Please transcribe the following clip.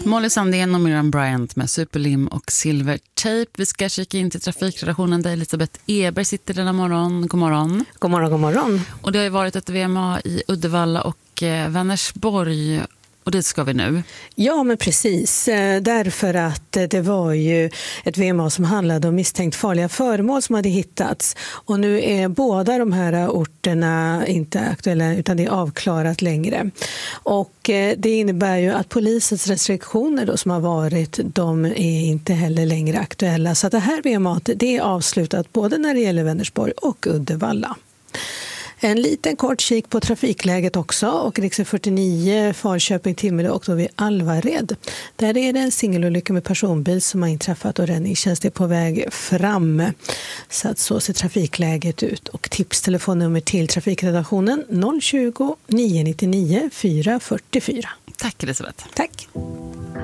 Molly Sandén och Miriam Bryant med Superlim och Silvertape. Vi ska kika in till trafikredaktionen där Elisabeth Eber sitter denna morgon. God morgon. God morgon, god morgon. Och det har ju varit ett VMA i Uddevalla och Vänersborg. Och det ska vi nu. Ja, men precis. Därför att det var ju ett VMA som handlade om misstänkt farliga föremål som hade hittats. Och nu är båda de här orterna inte aktuella utan det är avklarat längre. Och det innebär ju att polisens restriktioner då som har varit, de är inte heller längre aktuella. Så att det här VMA det är avslutat både när det gäller Vänersborg och Uddevalla. En liten kort kik på trafikläget också och riksväg 49 Falköping Timrå och då vid Alvared. Där är det en singelolycka med personbil som har inträffat och räddningstjänst är på väg fram. Så att så ser trafikläget ut. Och tipstelefonnummer till trafikredaktionen 020 999 444. Tack Elisabeth. Tack.